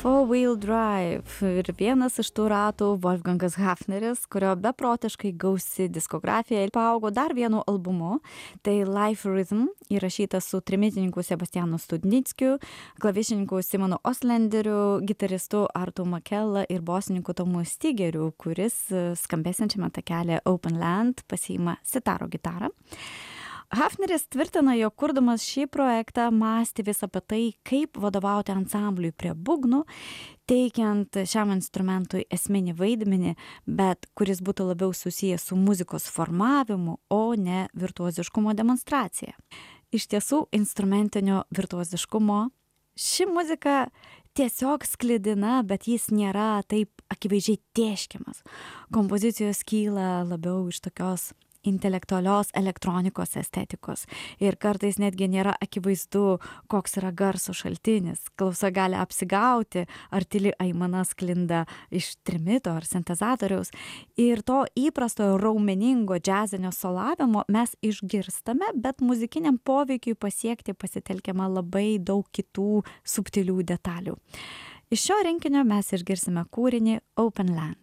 Four Wheel Drive ir vienas iš tų ratų Wolfgangas Hafneris, kurio beprotiškai gausi diskografija paaugo dar vienu albumu. Tai Life Rhythm, įrašytas su trimitininku Sebastianu Studnickiu, klavišininku Simonu Oslenderiu, gitaristu Artu Makela ir bosininku Tomu Stigeriu, kuris skambėsiančiame takelyje Open Land pasiima sitaro gitarą. Hafneris tvirtina, jog kurdamas šį projektą mąstė vis apie tai, kaip vadovauti ansambliui prie būgnų, teikiant šiam instrumentui esminį vaidmenį, bet kuris būtų labiau susijęs su muzikos formavimu, o ne virtuoziškumo demonstracija. Iš tiesų, instrumentinio virtuoziškumo ši muzika tiesiog sklidina, bet jis nėra taip akivaizdžiai tėškiamas. Kompozicijos kyla labiau iš tokios intelektualios elektronikos estetikos ir kartais netgi nėra akivaizdu, koks yra garso šaltinis. Klausa gali apsigauti, ar tyli aimana sklinda iš trimito ar sintezatoriaus. Ir to įprasto raumeningo džiazinio solavimo mes išgirstame, bet muzikiniam poveikiui pasiekti pasitelkiama labai daug kitų subtilių detalių. Iš šio rinkinio mes išgirsime kūrinį Open Land.